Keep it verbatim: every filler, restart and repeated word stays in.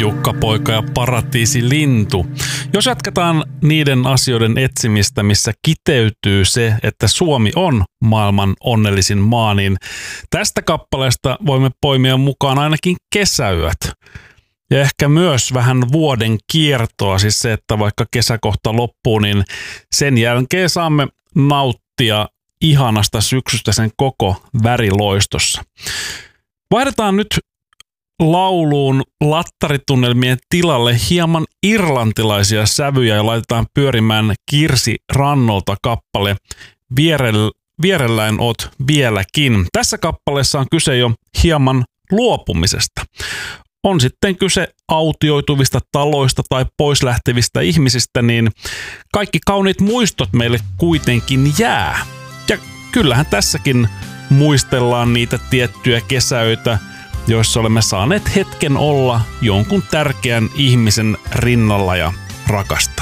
Jukka-poika ja paratiisilintu. Jos jatketaan niiden asioiden etsimistä, missä kiteytyy se, että Suomi on maailman onnellisin maa, niin tästä kappaleesta voimme poimia mukaan ainakin kesäyöt. Ja ehkä myös vähän vuoden kiertoa, siis se, että vaikka kesä kohta loppuu, niin sen jälkeen saamme nauttia ihanasta syksystä sen koko väriloistossa. Vaihdetaan nyt lauluun lattaritunnelmien tilalle hieman irlantilaisia sävyjä ja laitetaan pyörimään Kirsi Rannolta kappale Vierell, Vierelläin oot vieläkin. Tässä kappaleessa on kyse jo hieman luopumisesta. On sitten kyse autioituvista taloista tai pois lähtevistä ihmisistä, niin kaikki kauniit muistot meille kuitenkin jää. Ja kyllähän tässäkin muistellaan niitä tiettyjä kesäöitä, joissa olemme saaneet hetken olla jonkun tärkeän ihmisen rinnalla ja rakastaa.